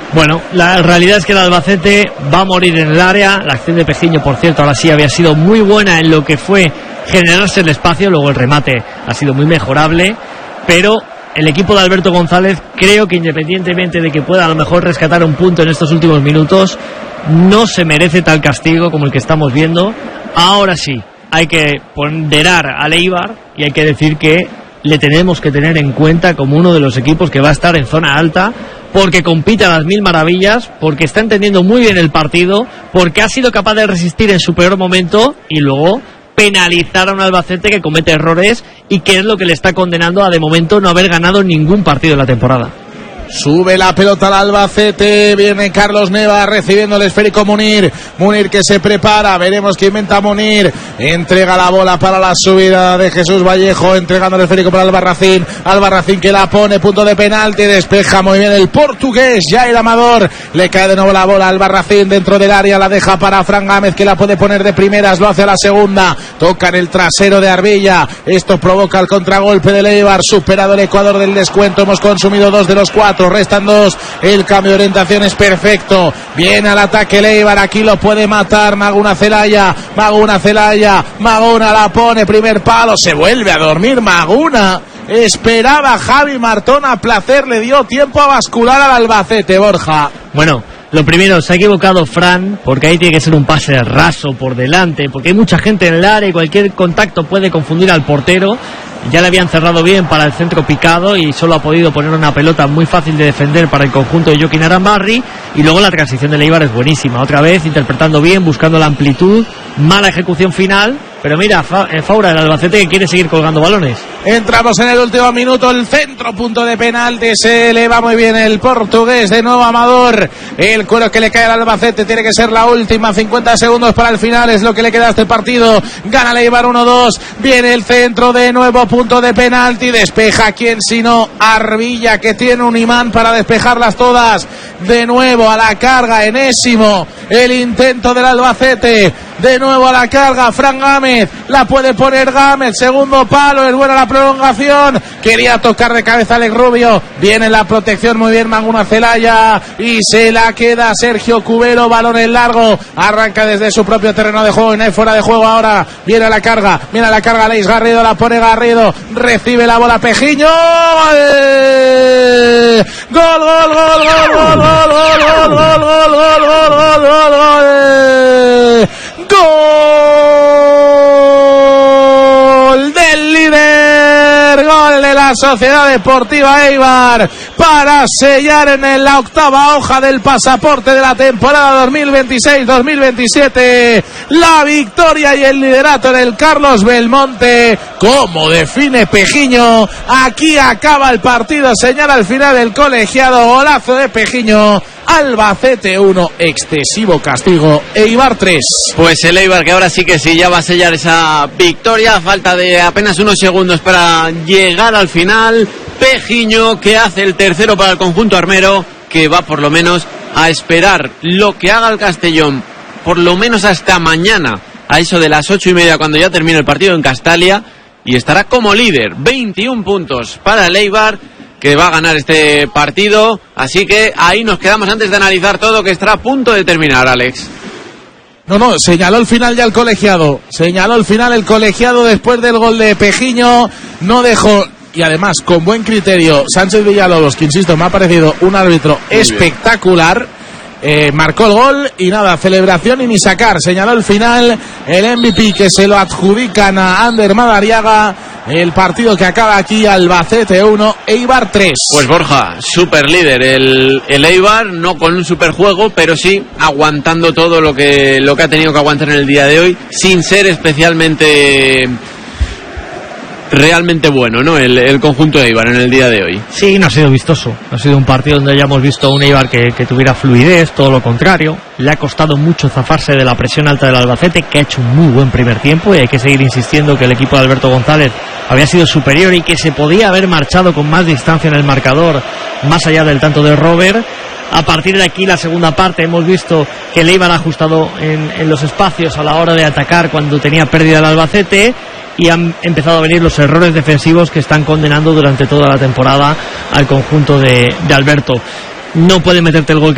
Bueno, la realidad es que el Albacete va a morir en el área. La acción de Pejiño, por cierto, ahora sí había sido muy buena en lo que fue generarse el espacio. Luego el remate ha sido muy mejorable, pero el equipo de Alberto González, creo que independientemente de que pueda a lo mejor rescatar un punto en estos últimos minutos, no se merece tal castigo como el que estamos viendo. Ahora sí, hay que ponderar al Eibar y hay que decir que le tenemos que tener en cuenta como uno de los equipos que va a estar en zona alta, porque compite a las mil maravillas, porque está entendiendo muy bien el partido, porque ha sido capaz de resistir en su peor momento y luego penalizar a un Albacete que comete errores y que es lo que le está condenando a de momento no haber ganado ningún partido en la temporada. Sube la pelota al Albacete, viene Carlos Neva recibiendo el esférico Munir que se prepara, veremos qué inventa Munir, entrega la bola para la subida de Jesús Vallejo, entregando el esférico para Albarracín que la pone, punto de penalti, despeja muy bien el portugués Jair Amador, le cae de nuevo la bola a Albarracín dentro del área, la deja para Fran Gámez que la puede poner de primeras, lo hace a la segunda, toca en el trasero de Arbilla, esto provoca el contragolpe del Eibar, superado el Ecuador del descuento, hemos consumido 2 de los 4, restan 2, el cambio de orientación es perfecto, viene al ataque el Eibar, aquí lo puede matar Maguna Celaya, Maguna la pone, primer palo, se vuelve a dormir Maguna, esperaba Javi Martón a placer, le dio tiempo a bascular al Albacete, Borja. Bueno, lo primero, se ha equivocado Fran, porque ahí tiene que ser un pase raso por delante, porque hay mucha gente en el área y cualquier contacto puede confundir al portero. Ya le habían cerrado bien para el centro picado y solo ha podido poner una pelota muy fácil de defender para el conjunto de Joaquín Arambarri. Y luego la transición de Eibar es buenísima, otra vez interpretando bien, buscando la amplitud, mala ejecución final, pero mira, Faura, el Albacete que quiere seguir colgando balones. Entramos en el último minuto, el centro, punto de penalti, se eleva muy bien el portugués, de nuevo Amador, el cuero que le cae al Albacete, tiene que ser la última, 50 segundos para el final, es lo que le queda a este partido, gana el Eibar 1-2, viene el centro, de nuevo punto de penalti, despeja quien sino Arbilla, que tiene un imán para despejarlas todas, de nuevo a la carga, enésimo, el intento del Albacete, de nuevo a la carga, Fran Gámez, la puede poner Gámez, segundo palo, es buena la prolongación, quería tocar de cabeza Alex Rubio, viene la protección muy bien Maguna Celaya y se la queda Sergio Cubero, balón en largo, arranca desde su propio terreno de juego y no hay fuera de juego ahora, viene a la carga Aleix Garrido, la pone Garrido, recibe la bola Pejiño, gol del líder, gol de la Sociedad Deportiva Eibar para sellar en la octava hoja del pasaporte de la temporada 2026-2027 la victoria y el liderato en el Carlos Belmonte. Como define Pejiño, aquí acaba el partido, señala al final el colegiado, golazo de Pejiño. Albacete 1, excesivo castigo, Eibar 3. Pues el Eibar que ahora sí que sí ya va a sellar esa victoria, a falta de apenas unos segundos para llegar al final. Pejiño que hace el tercero para el conjunto armero, que va por lo menos a esperar lo que haga el Castellón, por lo menos hasta mañana, a eso de las 8:30 cuando ya termine el partido en Castalia, y estará como líder, 21 puntos para el Eibar, que va a ganar este partido, así que ahí nos quedamos antes de analizar todo, que estará a punto de terminar, Alex. No, señaló el final ya el colegiado, después del gol de Pejiño, no dejó, y además con buen criterio, Sánchez Villalobos, que insisto, me ha parecido un árbitro espectacular, marcó el gol y nada, celebración y ni sacar, señaló el final, el MVP que se lo adjudican a Ander Madariaga. El partido que acaba aquí, Albacete 1, Eibar 3. Pues Borja, super líder el Eibar, no con un super juego, pero sí aguantando todo lo que ha tenido que aguantar en el día de hoy, sin ser especialmente realmente bueno, ¿no? El conjunto de Eibar en el día de hoy. Sí, no ha sido vistoso, no ha sido un partido donde hayamos visto un Eibar que tuviera fluidez, todo lo contrario. Le ha costado mucho zafarse de la presión alta del Albacete, que ha hecho un muy buen primer tiempo, y hay que seguir insistiendo que el equipo de Alberto González había sido superior y que se podía haber marchado con más distancia en el marcador, más allá del tanto de Robert. A partir de aquí, la segunda parte, hemos visto que el Eibar ha ajustado en los espacios a la hora de atacar cuando tenía pérdida el Albacete, y han empezado a venir los errores defensivos que están condenando durante toda la temporada al conjunto de Alberto. No puede meterte el gol